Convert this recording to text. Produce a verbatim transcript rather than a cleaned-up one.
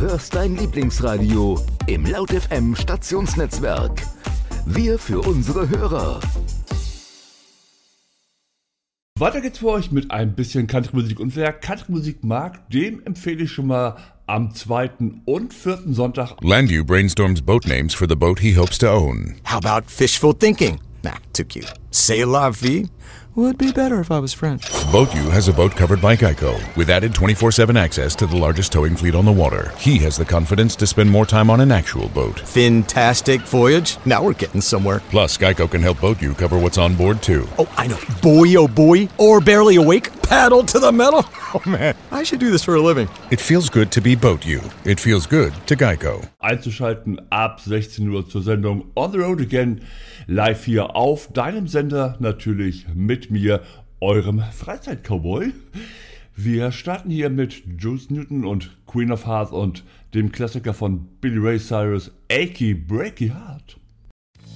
hörst dein Lieblingsradio im Laut F M Stationsnetzwerk. Wir für unsere Hörer. Weiter geht's für euch mit ein bisschen Country-Musik. Und wer Country-Musik mag, dem empfehle ich schon mal am zweiten und vierten Sonntag. Landu brainstorms boat names for the boat he hopes to own. How about fishful thinking? Nah, too cute. C'est la vie? Would be better if I was French. BoatU has a boat covered by Geico, with added twenty-four seven access to the largest towing fleet on the water. He has the confidence to spend more time on an actual boat. Fantastic voyage. Now we're getting somewhere. Plus, Geico can help BoatU cover what's on board, too. Oh, I know. Boy, oh boy. Or barely awake. Paddle to the metal. Oh, man. I should do this for a living. It feels good to be BoatU. It feels good to Geico. Einzuschalten ab sechzehn Uhr zur Sendung On the Road Again. Live hier auf deinem Sender, natürlich mit mir, eurem Freizeit-Cowboy. Wir starten hier mit Juice Newton und Queen of Hearts und dem Klassiker von Billy Ray Cyrus, Achy Breaky Heart.